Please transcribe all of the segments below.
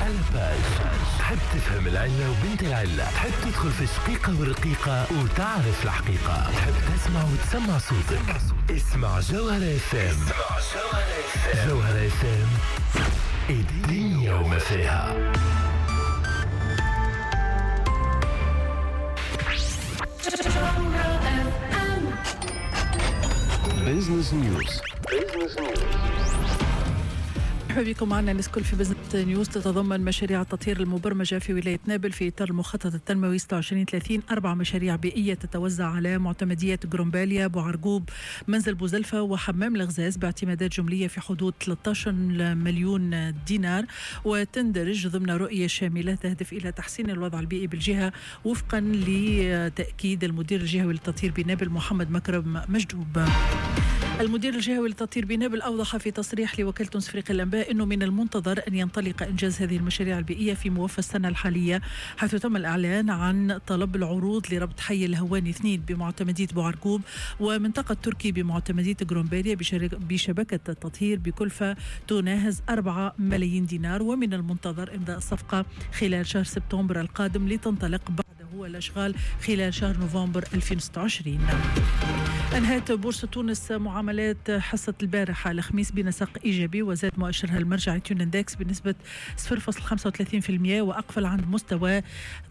على باج. تحب تفهم العلة وبنت العلة، تحب تدخل في الشقيقة والرقيقة وتعرف الحقيقة، تحب تسمع وتسمع صوتك. اسمع جوهرة FM. جوهرة FM، الدنيا وما فيها. Business News. مرحبا بكم معنا نسكل في بزنس نيوز. تتضمن مشاريع التطهير المبرمجة في ولاية نابل في إطار المخطط التنموي 26-30 4 مشاريع بيئية تتوزع على معتمدية جرومباليا، بوعرقوب، منزل بوزلفة وحمام الغزاز باعتمادات جملية في حدود 13 مليون دينار، وتندرج ضمن رؤية شاملة تهدف إلى تحسين الوضع البيئي بالجهة وفقا لتأكيد المدير الجهوي للتطهير بنابل محمد مكرم مجدوب. المدير الجهوي للتطهير بنابل أوضح في تصريح لوكالة تونس أفريقيا الأنباء أنه من المنتظر أن ينطلق إنجاز هذه المشاريع البيئية في موفى السنة الحالية، حيث تم الإعلان عن طلب العروض لربط حي الهواني 2 بمعتمدية بوعرقوب ومنطقة تركي بمعتمدية جرومباليا بشبكة تطهير بكلفة تناهز 4 ملايين دينار، ومن المنتظر إمضاء الصفقة خلال شهر سبتمبر القادم لتنطلق بعده الأشغال خلال شهر نوفمبر 2026. أنهت بورصة تونس معاملات حصة البارحة الخميس بنسق إيجابي، وزاد مؤشرها المرجعي تيون اندكس بنسبة 0.35% وأقفل عند مستوى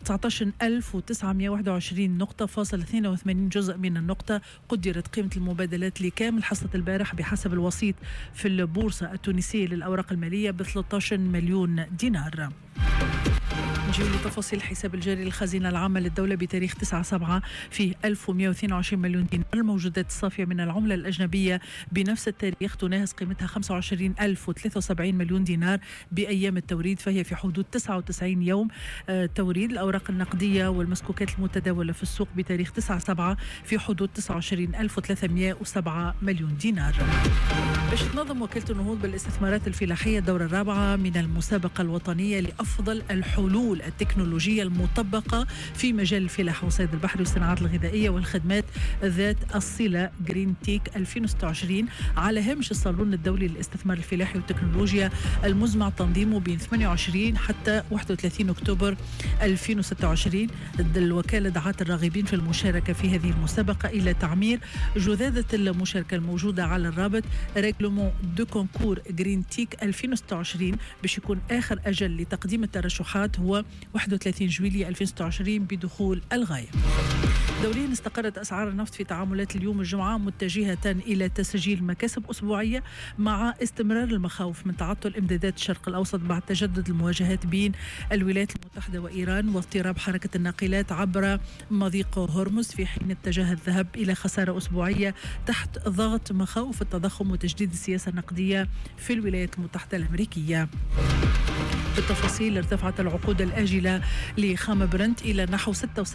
19921 نقطة فاصل 82 جزء من النقطة. قدرت قيمة المبادلات لكامل حصة البارحة بحسب الوسيط في البورصة التونسية للأوراق المالية ب 13 مليون دينار. نجي لتفاصيل الحساب الجاري للخزينة العامة للدولة بتاريخ 9/7 فيه 1122 مليون دينار. الموجودات الصافية من العملة الأجنبية بنفس التاريخ تناهز قيمتها 25,073 مليون دينار بأيام التوريد، فهي في حدود 99 يوم توريد. الأوراق النقدية والمسكوكات المتداولة في السوق بتاريخ 9/7 في حدود 29,307 مليون دينار. باش تنظم وكالة النهوض بالاستثمارات الفلاحية الدورة الرابعة من المسابقة الوطنية لأفضل الحلول التكنولوجية المطبقة في مجال الفلاحة والصيد البحري والصناعات الغذائية والخدمات ذات الصلة جرين تيك 2026 على هامش الصالون الدولي للاستثمار الفلاحي والتكنولوجيا المزمع تنظيمه بين 28 حتى 31 أكتوبر 2026. الوكالة دعت الراغبين في المشاركة في هذه المسابقة إلى تعمير جذاذة المشاركة الموجودة على الرابط ريغلومون دو كونكور جرين تيك 2026 باش يكون آخر أجل لتقديم الترشحات هو 31 جويلية 2026 بدخول الغاية. دوليا استقرت أسعار النفط في تعاملات اليوم الجمعة متجهة إلى تسجيل مكاسب أسبوعية مع استمرار المخاوف من تعطل إمدادات الشرق الأوسط بعد تجدد المواجهات بين الولايات المتحدة وإيران واضطراب حركة الناقلات عبر مضيق هرمز، في حين اتجاه الذهب إلى خسارة أسبوعية تحت ضغط مخاوف التضخم وتجديد السياسة النقدية في الولايات المتحدة الأمريكية. بالتفاصيل ارتفعت العقود الآجلة لخام برنت إلى نحو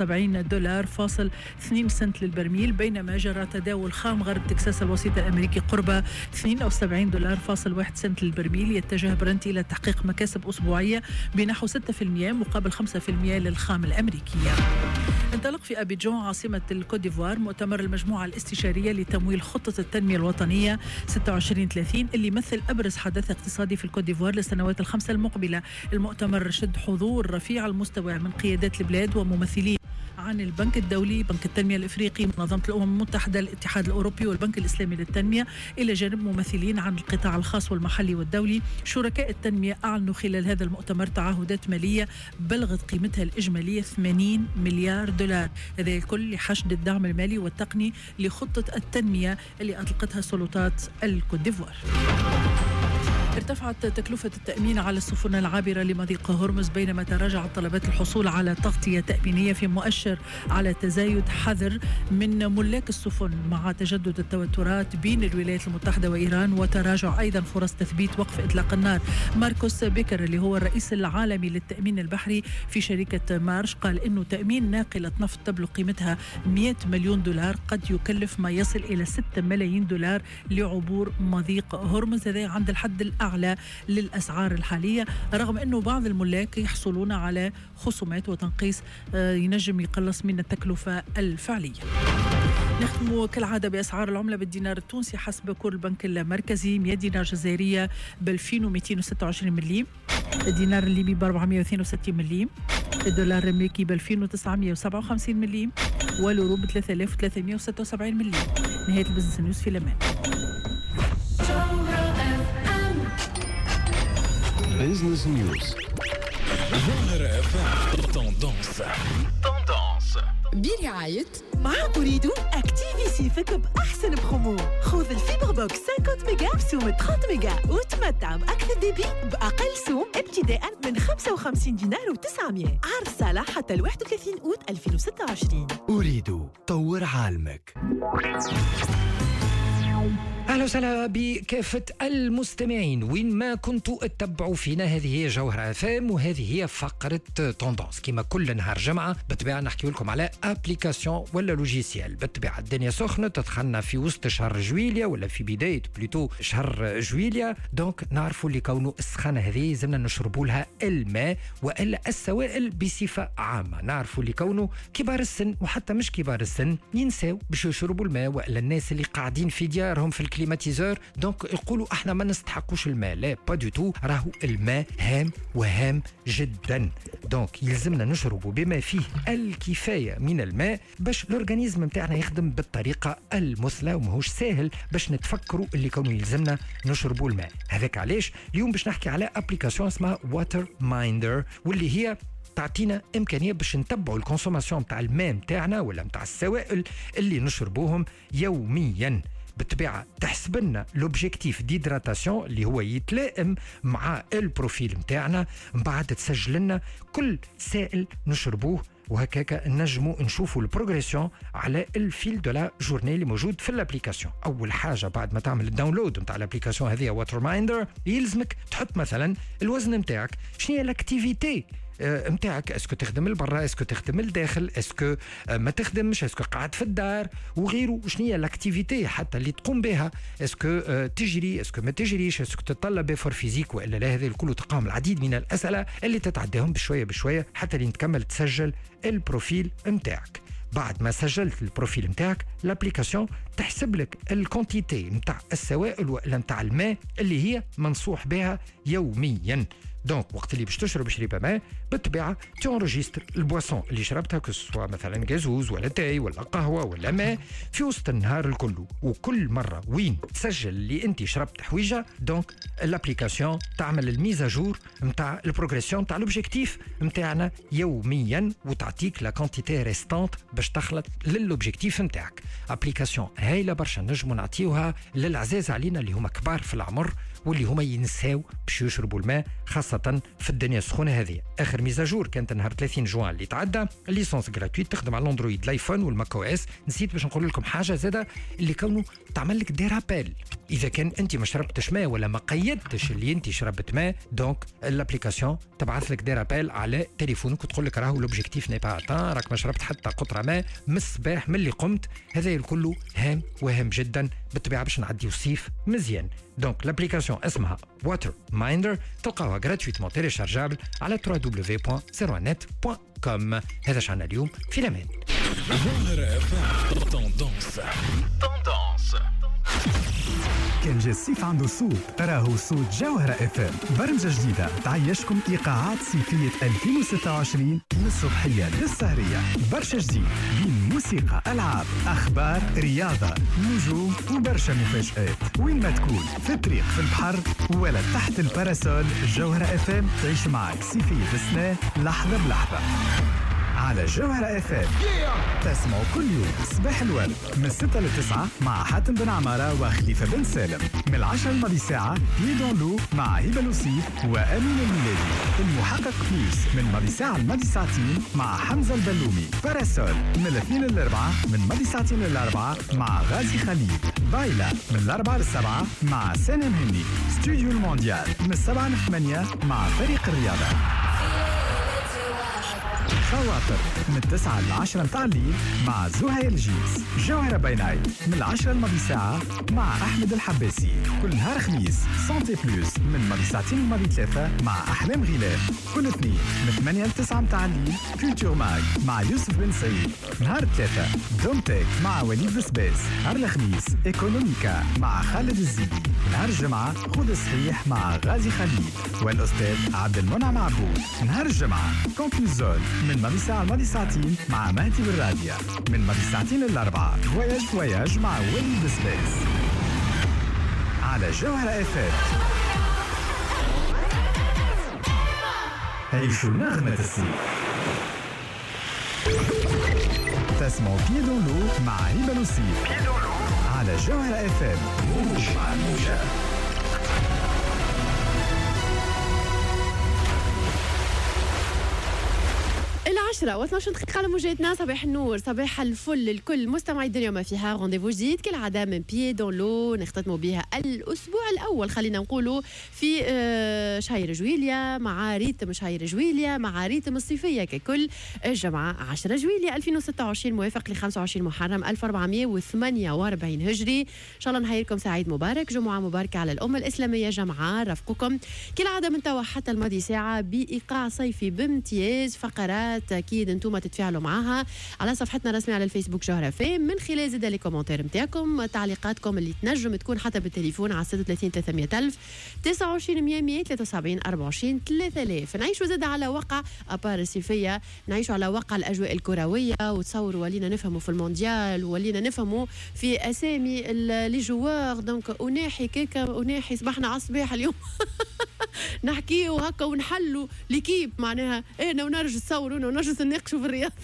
$76.2 سنت للبرميل، بينما جرى تداول خام غرب تكساس الوسيط الأمريكي قرب $72.1 سنت للبرميل. يتجه برنت إلى تحقيق مكاسب أسبوعية بنحو 6% مقابل 5% للخام الأمريكية. انطلق في أبيجان عاصمة الكوت ديفوار مؤتمر المجموعة الاستشارية لتمويل خطة التنمية الوطنية 26-30 اللي يمثل أبرز حدث اقتصادي في الكوت ديفوار للسنوات الخمسة المقبلة. المؤتمر شد حضور رفيع المستوى من قيادات البلاد وممثلين عن البنك الدولي، بنك التنمية الإفريقي، منظمة الأمم المتحدة، الاتحاد الأوروبي والبنك الإسلامي للتنمية، إلى جانب ممثلين عن القطاع الخاص والمحلي والدولي. شركاء التنمية أعلنوا خلال هذا المؤتمر تعهدات مالية بلغت قيمتها الإجمالية 80 مليار دولار، هذا الكل لحشد الدعم المالي والتقني لخطة التنمية اللي أطلقتها سلطات الكوت ديفوار. ارتفعت تكلفة التأمين على السفن العابرة لمضيق هرمز بينما تراجعت طلبات الحصول على تغطية تأمينية، في مؤشر على تزايد حذر من ملاك السفن مع تجدد التوترات بين الولايات المتحدة وإيران وتراجع أيضا فرص تثبيت وقف إطلاق النار. ماركوس بيكر اللي هو الرئيس العالمي للتأمين البحري في شركة مارش قال إنه تأمين ناقلة نفط تبلغ قيمتها 100 مليون دولار قد يكلف ما يصل إلى 6 ملايين دولار لعبور مضيق هرمز، هذا عند الحد أعلى للأسعار الحالية، رغم أنه بعض الملاك يحصلون على خصومات وتنقيص ينجم يقلص من التكلفة الفعلية. نختم كالعادة بأسعار العملة بالدينار التونسي حسب كور البنك المركزي. 100 دينار جزائرية ب 2226 مليم، الدينار الليبي ب 462 مليم، الدولار الأمريكي ب 2957 مليم، واليورو ب 3376 مليم. نهاية البزنس نيوز في الأمان. بزنس نيوز. جوهرة FM تندونس برعاية مع أريد أكتيفي سيفك بأحسن برومو. خذ الفيبر بوكس 50 ميجا بسوم 30 ميجا وتمتع بأكثر ديبي بأقل سوم ابتداء من 55 دينار و900. عرض صالح حتى 31 أوت 2026. أريد طور عالمك. أهلا وسهلا بكافة المستمعين وين ما كنتوا اتبعوا فينا. هذه هي جوهرة FM وهذه هي فقرة توندونس. كما كل نهار جمعة بالطبيعة نحكي لكم على ابليكاسيون ولا لوجيسيال. بالطبيعة الدنيا سخنة، تدخلنا في وسط شهر جويليا ولا في بداية بلوتو شهر جويليا، دونك نعرفوا اللي كونه السخانة هذه زمنا نشربوا لها الماء وإلا السوائل بصفة عامة. نعرفوا اللي كونه كبار السن وحتى مش كبار السن ينساو باش يشربوا الماء، وإلا الناس اللي قاعدين في ديارهم في الكليماتيزور دونك يقولوا احنا ما نستحقوش الماء. لا با دو تو، راهو الماء هام وهام جدا. دونك يلزمنا نشربوا بما فيه الكفايه من الماء باش الاورغانيزم نتاعنا يخدم بالطريقه المثلى، وماهوش ساهل باش نتفكروا اللي كانوا يلزمنا نشربوا الماء. هذاك علاش اليوم باش نحكي على ابليكاسيون اسمها واتر مايندر، واللي هي تعطينا إمكانية باش نتبعوا الكونسوماسيون متاع الماء متاعنا ولا متاع السوائل اللي نشربوهم يوميا. بالطبيعة تحسب لنا لوبجيكتيف ديدراتاسيون اللي هو يتلائم مع البروفيل متاعنا، من بعد تسجل لنا كل سائل نشربوه، وهكاك نجموا نشوفوا البروغريسيون على الفيل دو لا جورني اللي موجود في الابليكاسيون. اول حاجه بعد ما تعمل الداونلود نتاع الابليكاسيون هذه واتر مايندر يلزمك تحط مثلا الوزن نتاعك، شنو هي الاكتيفيتي متاعك، اسكو تخدم البرا، اسكو تخدم الداخل، اسكو ما تخدمش، اسكو قاعد في الدار وغيره، شنو هي الاكتيفيتي حتى اللي تقوم بها، اسكو تجري، اسكو ما تجريش، اسكو تتطلب افور فيزيك والا لا. هذه الكل تقام العديد من الاسئله اللي تتعداهم بشويه بشويه حتى اللي تكمل تسجل البروفيل متاعك. بعد ما سجلت البروفيل متاعك الابليكاسيون تحسب لك الكونتيتي متاع السوائل ولا متاع الماء اللي هي منصوح بها يوميا. دونك وقت اللي باش تشرب شريبه ماء بالطبيعه تونجستر البواسون اللي شربتها، كسوا مثلا غازوز ولا تاي ولا قهوه ولا ماء في وسط النهار الكل، وكل مره وين تسجل اللي انت شربت حويجه دونك الابليكاسيون تعمل الميزاجور نتاع البروغريسيون نتاع لوبجيكتيف نتاعنا يوميا، وتعطيك لا كونتيتي ريستانت باش تخلط للوبجيكتيف نتاعك. ابليكاسيون هايله برشا نجموا نعطيوها للعزاز علينا اللي هما كبار في العمر واللي هما ينساو باش يشربوا الماء خاصة في الدنيا السخونة هذه. آخر ميزاجور كانت نهار 30 جوان اللي تعدى، الليسونس جراتويت تخدم على الاندرويد الايفون والماك او اس. نسيت باش نقول لكم حاجة زادة اللي كونه تعمل لك دي رابيل إذا كان أنت ما شربتش ماء ولا ما قيدتش اللي أنت شربت ماء، دونك الابليكاسيون تبعث لك دي رابيل على تليفونك وتقول لك راهو لوبجيكتيف ني با اتان، راك ما شربت حتى قطرة ماء من الصباح من اللي قمت. هذا الكل هام وهام جدا بالطبيعة باش نعديو الصيف مزيان. دونك الابليكاسيون اسمها واتر مايندر، تلقاوها غراتويتمون تيليشارجابل على www.01net.com. هذا شعنا اليوم في الأمان. جوهرة FM تندونس. كان جا الصيف عنده صوت، راهو صوت جوهرة FM، برمجة جديدة تعيشكم إيقاعات صيفية 2026 من الصبحية للسهرية. برشا جديد بين موسيقى، ألعاب، أخبار، رياضة، نجوم وبرشا مفاجآت. وين ما تكون في الطريق، في البحر ولا تحت الباراسول، جوهرة FM تعيش معك صيفية السنة لحظة بلحظة على جوهرة FM. تسمعوا كل يوم صباح الورد من 6 ل 9 مع حاتم بن عمارة وخليفة بن سالم، من 10 لماضي ساعة بيدون لو مع هبة لوسيف وأمين الميلادي. المحقق بليس من ماضي ساعة لماضي ساعتين مع حمزة البلومي. باراسول من 2 ل 4 من ماضي ساعتين ل 4 مع غازي خليل. بايلة من 4 ل 7 مع سنة مهني. ستوديو المونديال من 7 ل 8 مع فريق الرياضة. خواطر من 9 ل 10 متاع الليل مع زهير الجيس. جوهرة باي من 10 لماضي ساعة مع أحمد الحباسي. كل نهار خميس سانتي بلوس من ماضي ساعتين لماضي 3 مع أحلام غلال. كل اثنين من 8 ل 9 متاع الليل كولتور ماج مع يوسف بن سعيد. نهار 3 دومتك مع وليد بسباس. نهار الخميس ايكونوميكا مع خالد الزيدي. نهار الجمعة خذ صحيح مع غازي خليل والأستاذ عبد المنعم عبود. نهار الجمعة كونكلوزول من ماضي ساعة لماضي ساعتين مع مهدي بالراديو. من ماضي ساعتين للأربعة فواياج مع وليد بسباس على جوهرة FM. عيشوا نغمة الصيف. تسمعوا بيدو لو مع هبة نصير على جوهرة FM. موج مع الموجة. 10 و12 دقيقة على موجاتنا. صباح النور، صباح الفل لكل مستمعي الدنيا وما فيها. رونديفو جديد كالعادة من بيي دون لو نختتموا بها الأسبوع الأول، خلينا نقولوا في شهير جويليا مع ريتم شهير جويليا مع ريتم الصيفية ككل. الجمعة 10 جويليا 2026 موافق ل 25 محرم 1448 هجري. إن شاء الله نهايركم سعيد مبارك، جمعة مباركة على الأمة الإسلامية. جمعة رفقكم كالعادة من توا حتى الماضي ساعة بإيقاع صيفي بامتياز. فقرات أكيد أنتم تتفاعلوا معها على صفحتنا الرسمية على الفيسبوك جوهرة FM من خلال زاد لي كومنتير نتاعكم، تعليقاتكم اللي تنجم تكون حتى بالتليفون على 36 300 ألف 29 100 73 24 3000. نعيشوا زاد على واقع أبار الصيفية، نعيشوا على واقع الأجواء الكروية، وتصوروا ولينا نفهموا في المونديال ولينا نفهموا في أسامي لي جوار. دونك أناحي كيكا أناحي صباحنا على الصباح اليوم نحكيو هكا ونحلوا ليكيب معناها انا ونرجع نصورونا ونرجع نناقشوا في الرياض.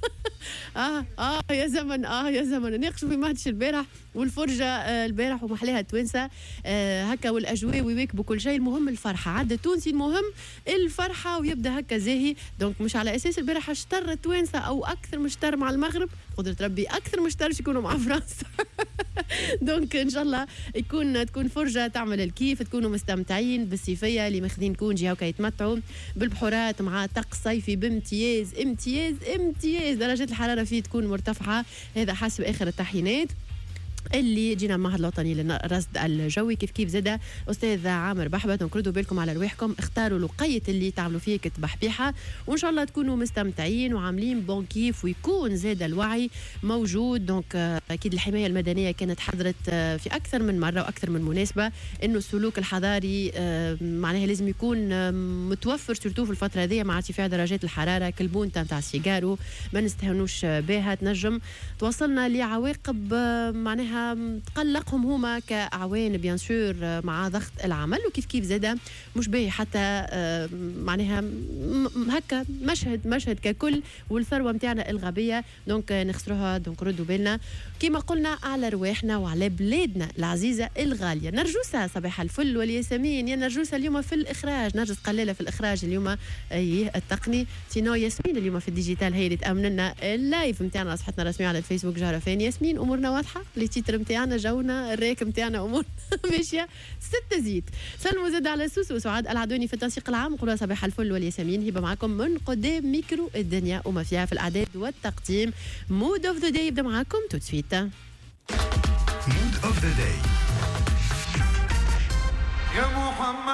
يا زمن يا زمن نناقشوا في ماتش البارح والفرجه البارح ومحليها التوانسه هكا والاجواء ويواكبوا كل شيء. المهم الفرحه عاد التونسي، المهم الفرحه ويبدا هكا زاهي. دونك مش على اساس البارح اشتر التوانسه او اكثر مشتر مع المغرب، قدرة ربي اكثر مشترش يكونوا مع فرنسا. دونك ان شاء الله تكون فرجه تعمل الكيف، تكونوا مستمتعين بالصيفيه اللي ماخذين كون جهه وكيتمتعوا بالبحورات مع طقس صيفي بامتياز. امتياز امتياز، درجه الحراره فيه تكون مرتفعه، هذا حسب اخر التحيينات اللي جينا المعهد الوطني للرصد الجوي. كيف زاد استاذ عامر بحبه. دونك ردوا بالكم على رواحكم، اختاروا الوقيت اللي تعملوا فيه كتبح بيحه، وان شاء الله تكونوا مستمتعين وعاملين بون كيف، ويكون زاد الوعي موجود. دونك اكيد الحمايه المدنيه كانت حضرت في اكثر من مره واكثر من مناسبه انه السلوك الحضاري معناها لازم يكون متوفر سورتو في الفتره هذه مع ارتفاع درجات الحراره. كالبونتا نتاع السيجارو ما نستهونوش بها، تنجم توصلنا لعواقب معناها تقلقهم هما كأعوان بيان سور مع ضغط العمل. وكيف زاده مش باهي حتى معناها هكا مشهد ككل والثروه نتاعنا الغبيه دونك نخسروها. دونك ردوا بالنا كما قلنا على رواحنا وعلى بلادنا العزيزه الغاليه. نرجوسه صباح الفل والياسمين. يا نرجوسه اليوم في الاخراج، نرجس قليله في الاخراج اليوم التقني. سينو ياسمين اليوم في الديجيتال هي اللي تامن لنا اللايف نتاعنا على صفحتنا الرسميه على الفيسبوك جوهرة FM. ياسمين امورنا واضحه، التيتر نتاعنا جونا الريك نتاعنا امور ماشيه 6 زيت. سلموا زاد على سوسو وسعاد العدوني في التنسيق العام. قولوا صباح الفل والياسمين. هبه معكم من قدام ميكرو الدنيا وما فيها في الاعداد والتقديم. مود اوف ذا داي يبدا معكم تو سويت. مود اوف ذا داي يا محمد.